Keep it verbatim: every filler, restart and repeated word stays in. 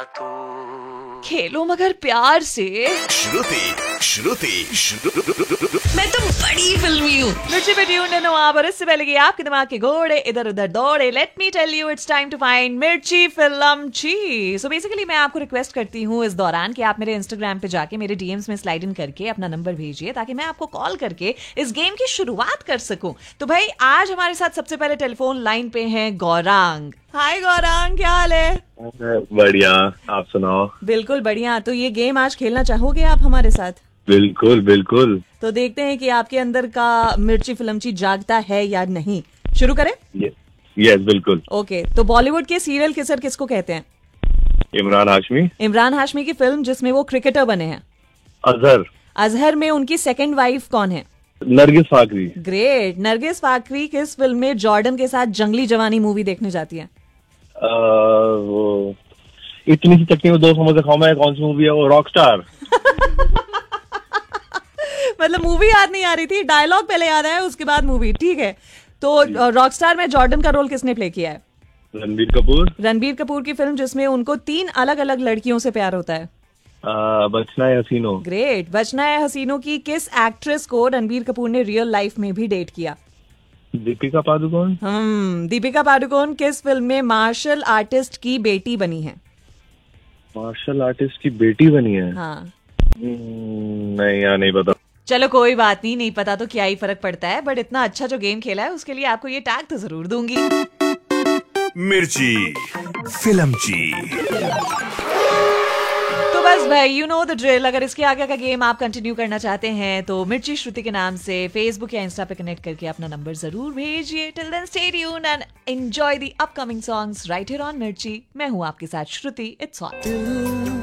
तू। खेलो मगर प्यार से। श्रुति श्रुति मैं तो बड़ी फिल्मी हूँ। मिर्ची पे ट्यून्ड इन हो आप, और इससे पहले कि आपके दिमाग के घोड़े इधर उधर दौड़े, let me tell you it's time to find मिर्ची फिल्म ची। सो बेसिकली मैं आपको रिक्वेस्ट करती हूँ इस दौरान कि आप मेरे इंस्टाग्राम पे जाके मेरे डीएम्स में स्लाइड इन करके अपना नंबर भेजिए, ताकि मैं आपको कॉल करके इस गेम की शुरुआत कर सकूं। तो भाई आज हमारे साथ सबसे पहले टेलीफोन लाइन पे हैं गौरांग। हाय गौरांग, क्या हाल है? बढ़िया, आप सुनाओ। बिल्कुल बढ़िया। तो ये गेम आज खेलना चाहोगे आप हमारे साथ? बिल्कुल बिल्कुल। तो देखते हैं कि आपके अंदर का मिर्ची फिल्मची जागता है या नहीं। शुरू करें? यस बिल्कुल। ओके, तो बॉलीवुड के सीरियल किसर किसको कहते हैं? इमरान हाशमी। इमरान हाशमी की फिल्म जिसमें वो क्रिकेटर बने हैं? अजहर। अजहर में उनकी सेकंड वाइफ कौन है? नरगिस फाकरी। ग्रेट। नरगिस फाकरी किस फिल्म में जॉर्डन के साथ जंगली जवानी मूवी देखने जाती है? आ, वो इतनी सी चटनी में दो समोसे खाओ मैं, कौन सी मूवी है वो? रॉकस्टार। मतलब मूवी याद नहीं आ रही थी, डायलॉग पहले याद आया उसके बाद मूवी। ठीक है, तो रॉकस्टार में जॉर्डन का रोल किसने प्ले किया है? रणबीर कपूर। रणबीर कपूर की फिल्म जिसमें उनको तीन अलग अलग लड़कियों से प्यार होता है? आ, बचना है हसीनो। ग्रेट। बचना है हसीनों की किस एक्ट्रेस को रणबीर कपूर ने रियल लाइफ में भी डेट किया? दीपिका पादुकोण। हम्म दीपिका पादुकोण किस फिल्म में मार्शल आर्टिस्ट की बेटी बनी है? मार्शल आर्टिस्ट की बेटी बनी है? हाँ। नहीं यार, नहीं पता। चलो कोई बात नहीं, नहीं पता तो क्या ही फर्क पड़ता है, बट इतना अच्छा जो गेम खेला है उसके लिए आपको ये टैग तो जरूर दूंगी। मिर्ची फिल्मची। तो बस भाई, यू नो द ड्रिल। अगर इसके आगे का गेम आप कंटिन्यू करना चाहते हैं तो मिर्ची श्रुति के नाम से फेसबुक या इंस्टा पे कनेक्ट करके अपना नंबर जरूर भेजिए। Till then stay tuned and enjoy the upcoming songs right here on मिर्ची। मैं हूं आपके साथ श्रुति। It's all.